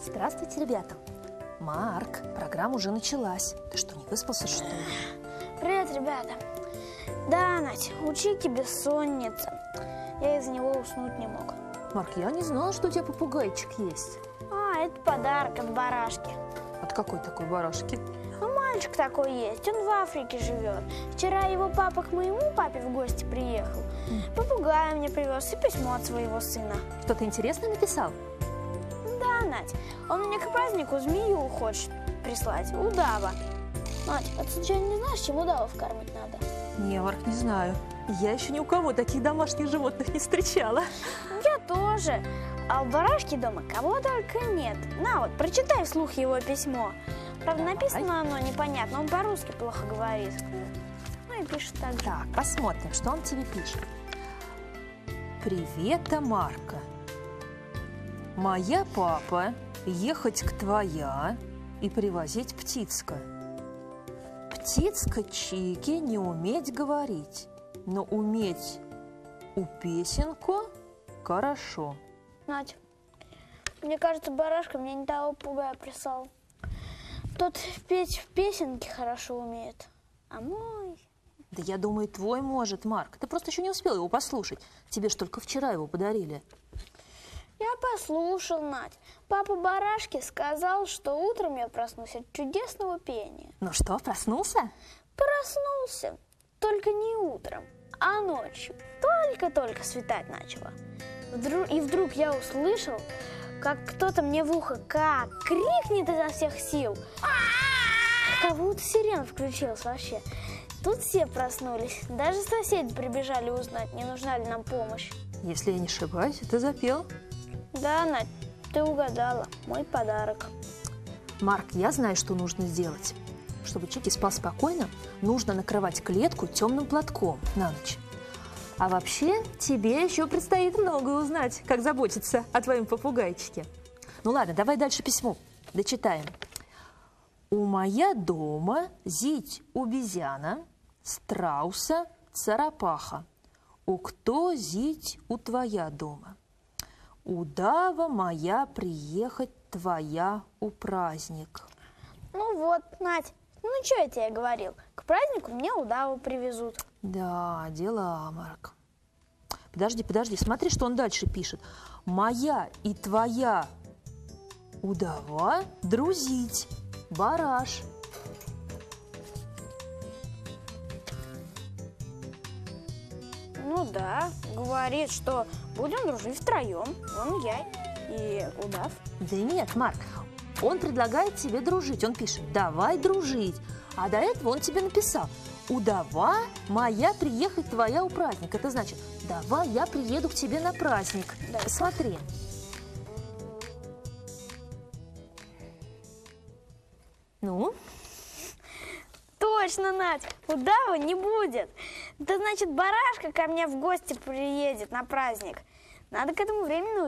Здравствуйте, ребята. Марк, программа уже началась. Ты что, не выспался, что ли? Привет, ребята. Да, Надь, училки бессонница. Я из-за него уснуть не мог. Марк, я не знала, что у тебя попугайчик есть. Это подарок от барашки. От какой такой барашки? Мальчик такой есть, он в Африке живет. Вчера его папа к моему папе в гости приехал. Попугая мне привез и письмо от своего сына. Что-то интересное написал? Да, Надь, он мне к празднику змею хочет прислать, удава. Надь, а ты случайно не знаешь, чем удавов кормить надо? Не, Марк, не знаю. Я еще ни у кого таких домашних животных не встречала. Я тоже. А у барашки дома кого только нет. На вот, прочитай вслух его письмо. Правда, написано оно непонятно, он по-русски плохо говорит. Ну и пишет так же. Так, посмотрим, что он тебе пишет. Привет, Марка. Моя папа ехать к твоя и привозить птицка. Птицка Чики не уметь говорить, но уметь у песенку хорошо. Надь, мне кажется, барашка мне не того попугая прислал. Тот петь в песенке хорошо умеет, а мой... Да я думаю, твой может, Марк. Ты просто еще не успел его послушать. Тебе ж только вчера его подарили. Я послушал, Надь. Папа барашки сказал, что утром я проснусь от чудесного пения. Ну что, проснулся? Проснулся. Только не утром, а ночью. Только-только светать начало. И вдруг я услышал, как кто-то мне в ухо как крикнет изо всех сил. Как будто сирена включилась вообще. Тут все проснулись. Даже соседи прибежали узнать, не нужна ли нам помощь. Если я не ошибаюсь, ты запел. Да, Надь, ты угадала. Мой подарок. Марк, я знаю, что нужно сделать. Чтобы Чики спал спокойно, нужно накрывать клетку темным платком на ночь. А вообще, тебе еще предстоит многое узнать, как заботиться о твоем попугайчике. Ну ладно, давай дальше письмо дочитаем. У моя дома зить убезяна, страуса, царапаха. У кто зить у твоя дома? Удава моя приехать твоя у праздник. Ну вот, Надь, ну что я тебе говорил? К празднику мне удаву привезут. Да, дела, Марк. Подожди, смотри, что он дальше пишет. Моя и твоя удава друзить, бараш. Ну да, говорит, что будем дружить втроем. Вон я и удав. Да нет, Марк, он предлагает тебе дружить. Он пишет, давай дружить. А до этого он тебе написал, удава моя приехать твоя у праздник. Это значит, давай я приеду к тебе на праздник. Да. Посмотри. Ну? Точно, Надь, удава не будет. Это значит, барашка ко мне в гости приедет на праздник. Надо к этому времени